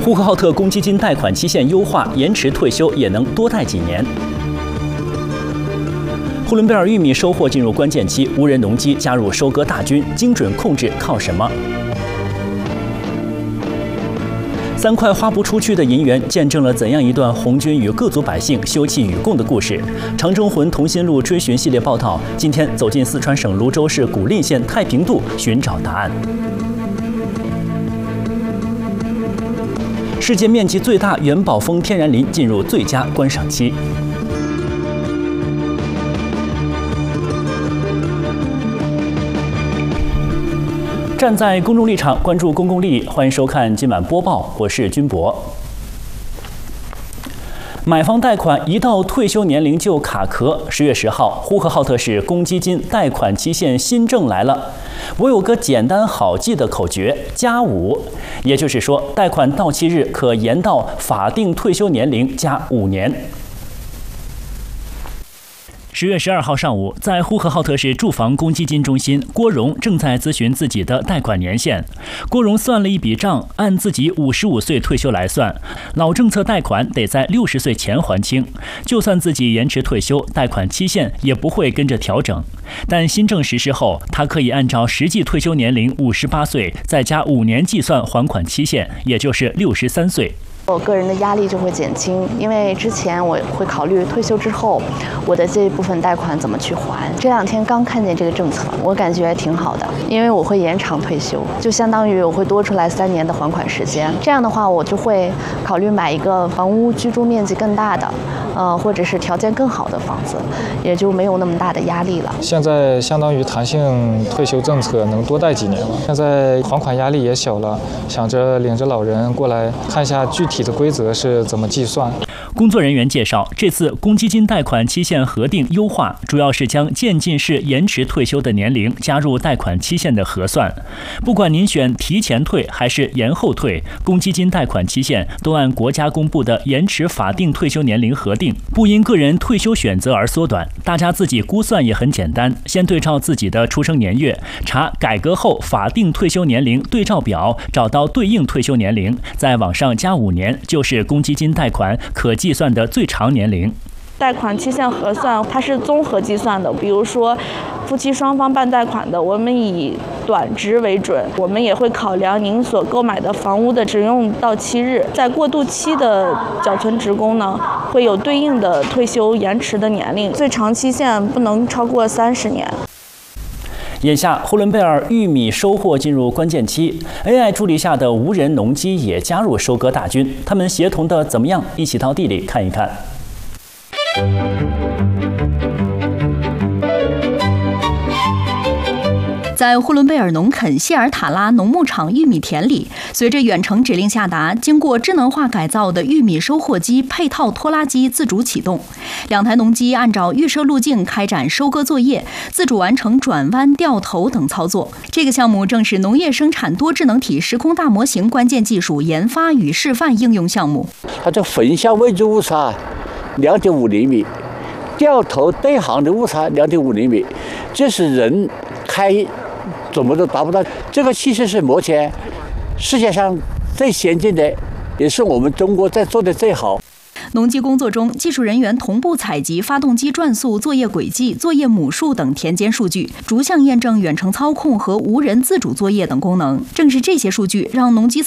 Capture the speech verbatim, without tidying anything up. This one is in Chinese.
呼和浩特公积金贷款期限优化，延迟退休也能多贷几年。呼伦贝尔玉米收获进入关键期，无人农机加入收割大军，精准控制靠什么？三块花不出去的银元，见证了怎样一段红军与各族百姓休戚与共的故事。长征魂同心路追寻系列报道，今天走进四川省泸州市古蔺县太平渡，寻找答案。世界面积最大元宝峰天然林进入最佳观赏期。站在公众立场，关注公共利益，欢迎收看今晚播报，我是君博。买房贷款一到退休年龄就卡壳。十月十号，呼和浩特市公积金贷款期限新政来了。我有个简单好记的口诀：加五，也就是说，贷款到期日可延到法定退休年龄加五年。十月十二号上午，在呼和浩特市住房公积金中心，郭荣正在咨询自己的贷款年限。郭荣算了一笔账，按自己五十五岁退休来算，老政策贷款得在六十岁前还清。就算自己延迟退休，贷款期限也不会跟着调整。但新政实施后，他可以按照实际退休年龄五十八岁，再加五年计算还款期限，也就是六十三岁。 我个人的压力就会减轻，因为之前我会考虑退休之后我的这一部分贷款怎么去还。这两天刚看见这个政策，我感觉挺好的，因为我会延长退休，就相当于我会多出来三年的还款时间。这样的话，我就会考虑买一个房屋居住面积更大的，呃，或者是条件更好的房子，也就没有那么大的压力了。 现在相当于弹性退休政策能多贷几年了，现在还款压力也小了，想着领着老人过来看一下具体体的规则是怎么计算？ 工作人员介绍，这次公积金贷款期限核定优化，主要是将渐进式延迟退休的年龄加入贷款期限的核算。不管您选提前退还是延后退，公积金贷款期限都按国家公布的延迟法定退休年龄核定，不因个人退休选择而缩短。大家自己估算也很简单，先对照自己的出生年月，查改革后法定退休年龄对照表，找到对应退休年龄，再往上加五年。就是公积金贷款可计算的最长年龄。 贷款期限核算它是综合计算的，比如说夫妻双方办贷款的，我们以短值为准，我们也会考量您所购买的房屋的使用到期日，在过渡期的缴存职工呢，会有对应的退休延迟的年龄，最长期限不能超过三十年。 眼下，呼伦贝尔玉米收获进入关键期 ，A I 助力下的无人农机也加入收割大军，他们协同的怎么样？一起到地里看一看。 在呼伦贝尔农垦谢尔塔拉农牧场玉米田里，随着远程指令下达，经过智能化改造的玉米收获机配套拖拉机自主启动，两台农机按照预设路径开展收割作业，自主完成转弯、掉头等操作。这个项目正是农业生产多智能体时空大模型关键技术研发与示范应用项目。 它这横向位置误差两点五厘米，掉头对行的误差两点五厘米，这是人开怎么都达不到。这个汽车是目前世界上最先进的，也是我们中国在做的最好。 农机工作中，技术人员同步采集发动机转速、作业轨迹、作业母数等田间数据，逐项验证远程操控和无人自主作业等功能。正是这些数据，让农机